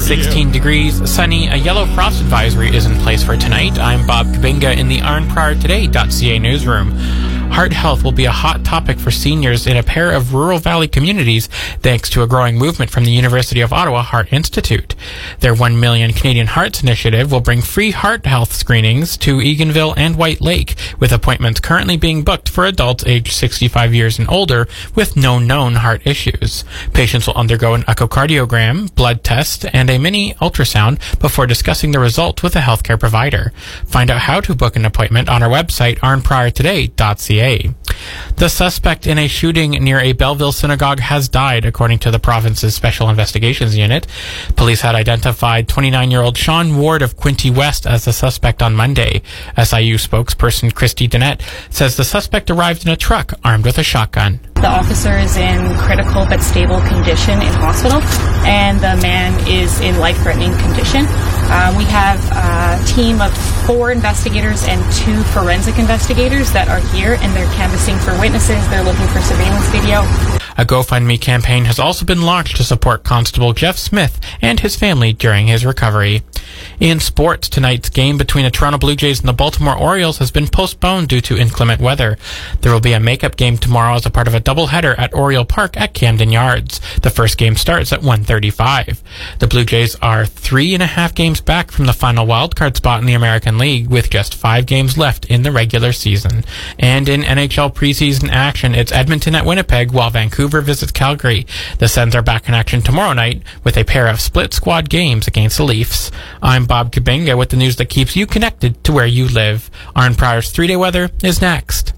16 degrees, sunny. A yellow frost advisory is in place for tonight. I'm Bob Kabinga in the ArnPriorToday.ca newsroom. Heart health will be a hot topic for seniors in a pair of rural valley communities thanks to a growing movement from the University of Ottawa Heart Institute. Their 1 Million Canadian Hearts initiative will bring free heart health screenings to Eganville and White Lake, with appointments currently being booked for adults aged 65 years and older with no known heart issues. Patients will undergo an echocardiogram, blood test, and a mini ultrasound before discussing the results with a healthcare provider. Find out how to book an appointment on our website, arnpriortoday.ca. The suspect in a shooting near a Belleville synagogue has died, according to the province's Special Investigations Unit. Police had identified 29-year-old Sean Ward of Quinte West as the suspect on Monday. SIU spokesperson Christy Dennett says the suspect arrived in a truck armed with a shotgun. The officer is in critical but stable condition in hospital, and the man is in life-threatening condition. We have a team of 4 investigators and 2 forensic investigators that are here, and they're canvassing for witnesses. They're looking for surveillance video. A GoFundMe campaign has also been launched to support Constable Jeff Smith and his family during his recovery. In sports, tonight's game between the Toronto Blue Jays and the Baltimore Orioles has been postponed due to inclement weather. There will be a makeup game tomorrow as a part of a doubleheader at Oriole Park at Camden Yards. The first game starts at 1:35. The Blue Jays are 3.5 games back from the final wildcard spot in the American League, with just 5 games left in the regular season. And in NHL preseason action, it's Edmonton at Winnipeg while Vancouver visits Calgary. The Sens are back in action tomorrow night with a pair of split squad games against the Leafs. I'm Bob Kabinga with the news that keeps you connected to where you live. Arn Pryor's 3-day weather is next.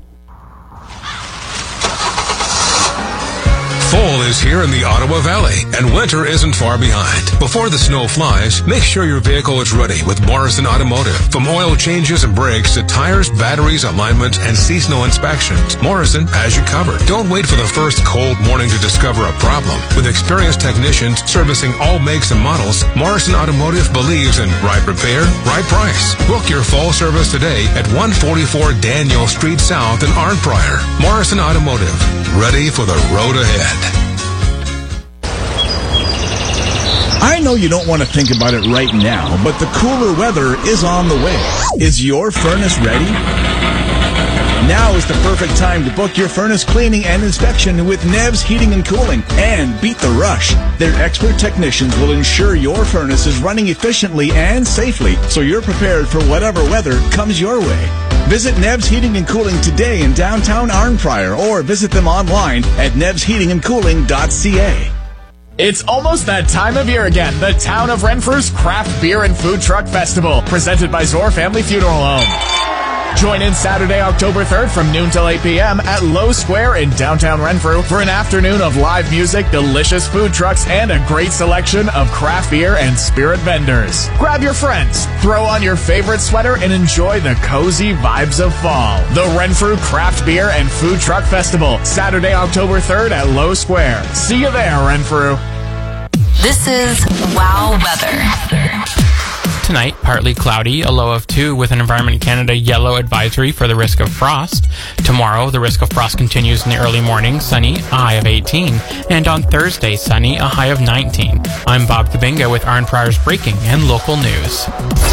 Fall is here in the Ottawa Valley, and winter isn't far behind. Before the snow flies, make sure your vehicle is ready with Morrison Automotive. From oil changes and brakes to tires, batteries, alignment, and seasonal inspections, Morrison has you covered. Don't wait for the first cold morning to discover a problem. With experienced technicians servicing all makes and models, Morrison Automotive believes in right repair, right price. Book your fall service today at 144 Daniel Street South in Arn Pryor. Morrison Automotive, ready for the road ahead. I know you don't want to think about it right now, but the cooler weather is on the way. Is your furnace ready? Now is the perfect time to book your furnace cleaning and inspection with Nev's Heating and Cooling and beat the rush. Their expert technicians will ensure your furnace is running efficiently and safely, so you're prepared for whatever weather comes your way. Visit Nev's Heating and Cooling today in downtown Arnprior, or visit them online at nevsheatingandcooling.ca. It's almost that time of year again. The Town of Renfrew's Craft Beer and Food Truck Festival, presented by Zor Family Funeral Home. Join in Saturday, October 3rd from noon till 8 p.m. at Lowe Square in downtown Renfrew for an afternoon of live music, delicious food trucks, and a great selection of craft beer and spirit vendors. Grab your friends, throw on your favorite sweater, and enjoy the cozy vibes of fall. The Renfrew Craft Beer and Food Truck Festival, Saturday, October 3rd at Lowe Square. See you there, Renfrew. This is Wow Weather. Tonight, partly cloudy, a low of 2 with an Environment Canada yellow advisory for the risk of frost. Tomorrow, the risk of frost continues in the early morning, sunny, a high of 18. And on Thursday, sunny, a high of 19. I'm Bob Kabinga with Arn Pryor's breaking and local news.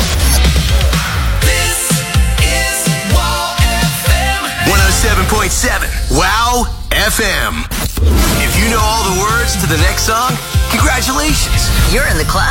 This is Wow FM 107.7 Wow FM. If you know all the words to the next song, congratulations. You're in the club.